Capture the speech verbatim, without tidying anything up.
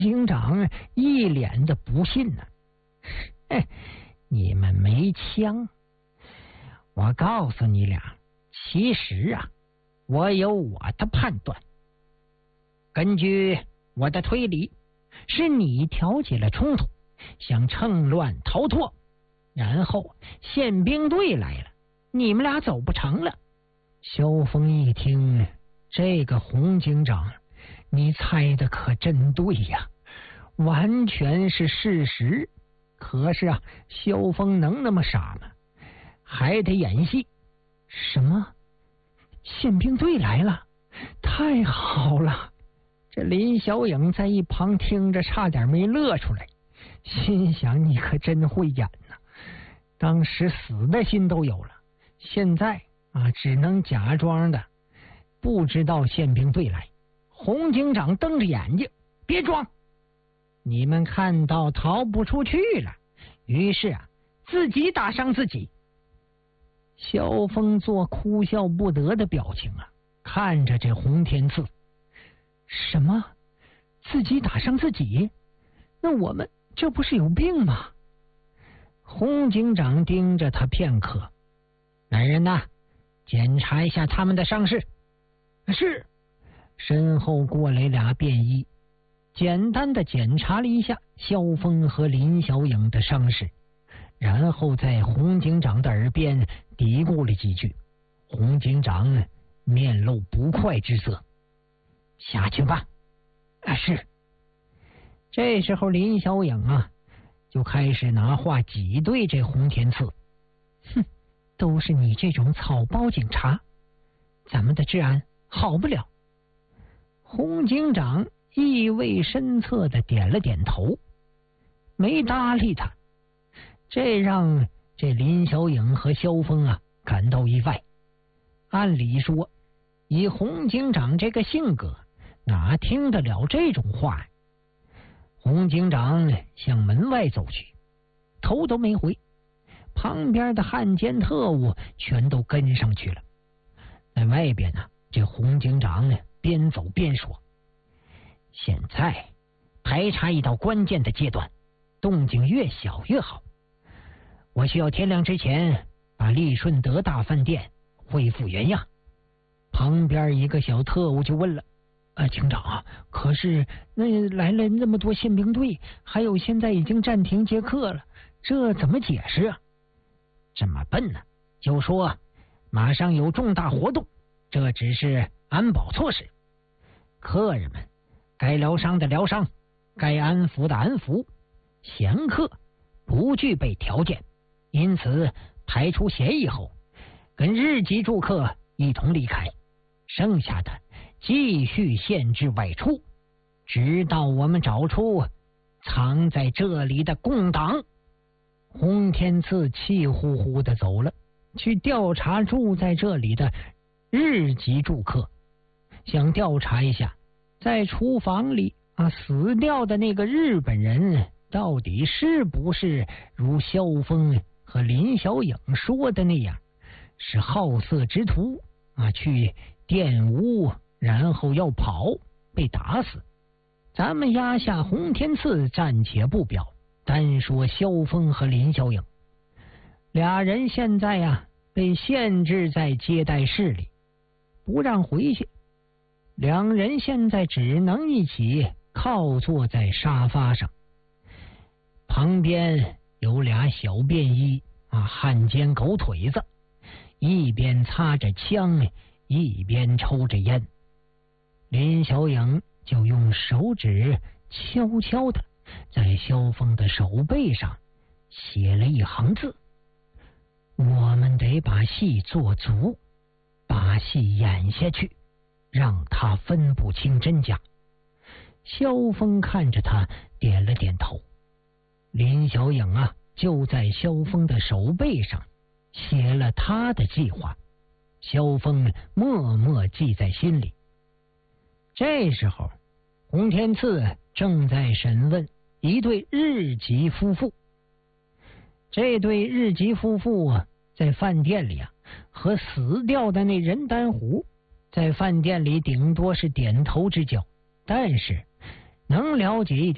警长一脸的不信呢、啊。你们没枪，我告诉你俩，其实啊，我有我的判断。根据我的推理，是你挑起了冲突，想趁乱逃脱，然后宪兵队来了，你们俩走不成了。萧峰一听，这个洪警长，你猜的可真对呀，完全是事实。可是啊，萧峰能那么傻吗？还得演戏。什么？宪兵队来了？太好了！这林小影在一旁听着，差点没乐出来，心想：你可真会演呐！当时死的心都有了，现在啊，只能假装的不知道宪兵队来。洪警长瞪着眼睛：别装！你们看到逃不出去了，于是啊，自己打伤自己。萧峰做哭笑不得的表情啊，看着这洪天赐。什么？自己打伤自己？那我们这不是有病吗？洪警长盯着他片刻。来人呐，检查一下他们的伤势。是。身后过来俩便衣，简单的检查了一下萧峰和林小影的伤势，然后在洪警长的耳边嘀咕了几句。洪警长面露不快之色。下去吧。啊，是。这时候林小影啊，就开始拿话挤兑这洪天赐。哼，都是你这种草包警察，咱们的治安好不了。洪警长意味深侧的点了点头，没搭理他。这让这林小影和萧峰啊感到意外。按理说，以洪警长这个性格，哪听得了这种话？洪警长向门外走去，头都没回，旁边的汉奸特务全都跟上去了。在外边呢，这洪警长呢边走边说：现在排查一到关键的阶段，动静越小越好。我需要天亮之前把利顺德大饭店恢复原样。旁边一个小特务就问了：啊，警长啊，可是那来了那么多宪兵队，还有现在已经暂停接客了，这怎么解释啊？这么笨呢？就说马上有重大活动，这只是安保措施。客人们该疗伤的疗伤，该安抚的安抚，闲客不具备条件，因此排除嫌疑后，跟日籍住客一同离开，剩下的继续限制外出，直到我们找出藏在这里的共党。洪天赐气呼呼的走了，去调查住在这里的日籍住客，想调查一下在厨房里啊死掉的那个日本人到底是不是如萧峰和林小影说的那样，是好色之徒啊，去玷污然后要跑被打死。咱们压下洪天赐暂且不表，单说萧峰和林小影俩人现在呀、啊、被限制在接待室里，不让回去。两人现在只能一起靠坐在沙发上，旁边有俩小便衣啊，汉奸狗腿子，一边擦着枪，一边抽着烟。林小影就用手指悄悄的在萧峰的手背上写了一行字：我们得把戏做足，把戏演下去，让他分不清真假。萧峰看着他点了点头。林小影啊，就在萧峰的手背上写了他的计划，萧峰默默记在心里。这时候洪天赐正在审问一对日籍夫妇。这对日籍夫妇啊，在饭店里啊，和死掉的那任丹虎在饭店里顶多是点头之交，但是能了解一点